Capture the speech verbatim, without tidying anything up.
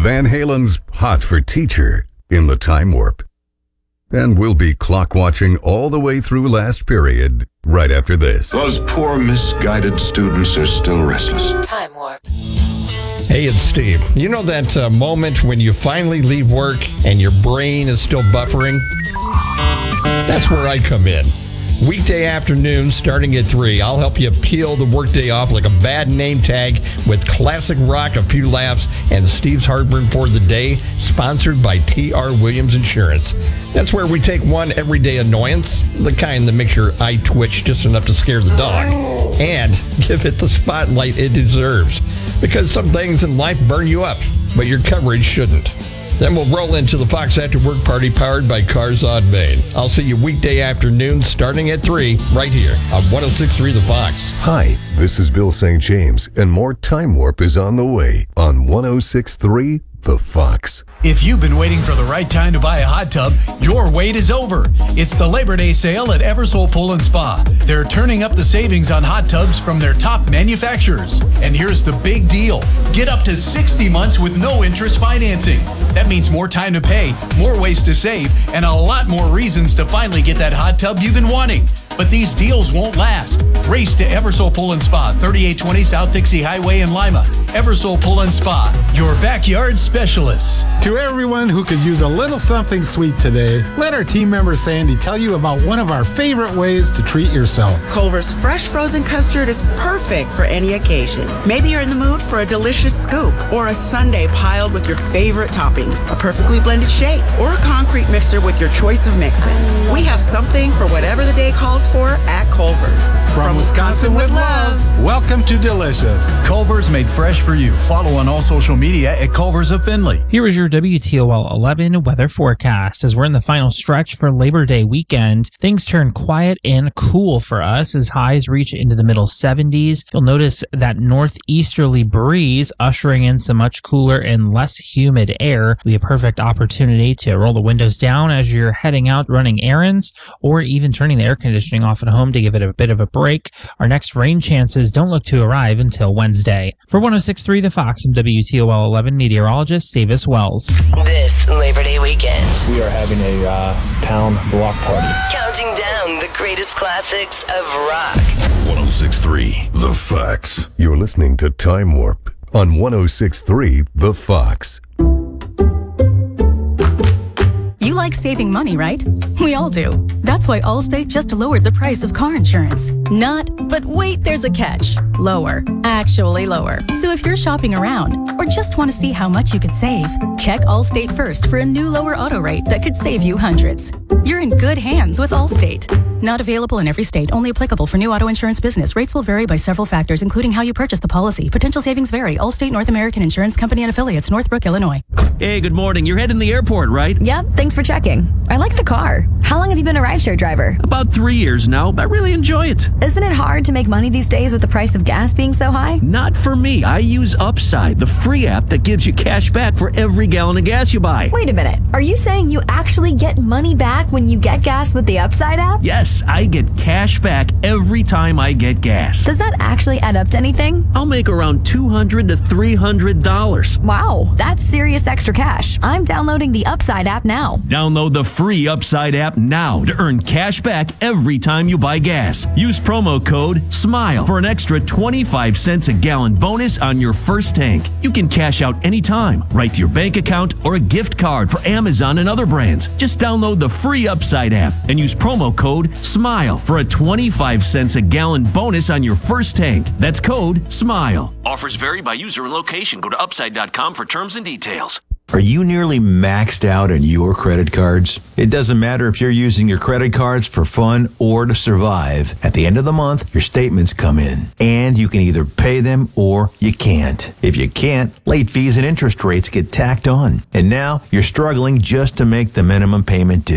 Van Halen's Hot for Teacher in the Time Warp. And we'll be clock watching all the way through last period right after this. Those poor misguided students are still restless. Time Warp. Hey, it's Steve. You know that uh, moment when you finally leave work and your brain is still buffering? That's where I come in. Weekday afternoons starting at three. I'll help you peel the workday off like a bad name tag with classic rock, a few laughs, and Steve's heartburn for the day, sponsored by T R. Williams Insurance. That's where we take one everyday annoyance, the kind that makes your eye twitch just enough to scare the dog, and give it the spotlight it deserves. Because some things in life burn you up, but your coverage shouldn't. Then we'll roll into the Fox After Work Party powered by Cars on Main. I'll see you weekday afternoons starting at three right here on one oh six point three The Fox. Hi, this is Bill Saint James, and more Time Warp is on the way on one oh six point three The Fox. If you've been waiting for the right time to buy a hot tub, your wait is over. It's the Labor Day sale at Eversole Pool and Spa. They're turning up the savings on hot tubs from their top manufacturers. And here's the big deal. Get up to sixty months with no interest financing. That means more time to pay, more ways to save, and a lot more reasons to finally get that hot tub you've been wanting. But these deals won't last. Race to Eversole Pool and Spa, thirty-eight twenty South Dixie Highway in Lima. Eversole Pool and Spa, your backyard specialists. To everyone who could use a little something sweet today, let our team member Sandy tell you about one of our favorite ways to treat yourself. Culver's fresh frozen custard is perfect for any occasion. Maybe you're in the mood for a delicious scoop or a sundae piled with your favorite toppings, a perfectly blended shake, or a concrete mixer with your choice of mix-ins. We have something for whatever the day calls for at Culver's. From, From Wisconsin, Wisconsin with love, welcome to Delicious. Culver's made fresh for you. Follow on all social media at Culver's of Findlay. Here is your W T O L eleven weather forecast. As we're in the final stretch for Labor Day weekend, things turn quiet and cool for us as highs reach into the middle seventies. You'll notice that northeasterly breeze ushering in some much cooler and less humid air. It'll be a perfect opportunity to roll the windows down as you're heading out running errands, or even turning the air conditioning off at home to give it a bit of a break. Our next rain chances don't look to arrive until Wednesday. For one oh six point three The Fox, I'm W T O L eleven meteorologist Davis Wells. This Labor Day weekend, we are having a uh, town block party. Counting down the greatest classics of rock. one oh six point three The Fox. You're listening to Time Warp on one oh six point three The Fox. You like saving money, right? We all do. That's why Allstate just lowered the price of car insurance. Not, but wait, there's a catch. Lower. Actually lower. So if you're shopping around or just want to see how much you could save, check Allstate first for a new lower auto rate that could save you hundreds. You're in good hands with Allstate. Not available in every state. Only applicable for new auto insurance business. Rates will vary by several factors, including how you purchase the policy. Potential savings vary. Allstate North American Insurance Company and Affiliates, Northbrook, Illinois. Hey, good morning. You're heading to the airport, right? Yep, thanks for checking. I like the car. How long have you been a rideshare driver? About three years now. I really enjoy it. Isn't it hard to make money these days with the price of gas being so high? Not for me. I use Upside, the free app that gives you cash back for every gallon of gas you buy. Wait a minute. Are you saying you actually get money back when you get gas with the Upside app? Yes, I get cash back every time I get gas. Does that actually add up to anything? I'll make around two hundred to three hundred dollars. Wow, that's serious extra cash. I'm downloading the Upside app now. Download the free Upside app now to earn cash back every time you buy gas. Use promo code SMILE for an extra twenty-five cents a gallon bonus on your first tank. You can cash out anytime, right to your bank account or a gift card for Amazon and other brands. Just download the free Upside app and use promo code SMILE for a twenty-five cents a gallon bonus on your first tank. That's code SMILE. Offers vary by user and location. Go to upside dot com for terms and details. Are you nearly maxed out on your credit cards? It doesn't matter if you're using your credit cards for fun or to survive. At the end of the month, your statements come in, and you can either pay them or you can't. If you can't, late fees and interest rates get tacked on. And now you're struggling just to make the minimum payment due.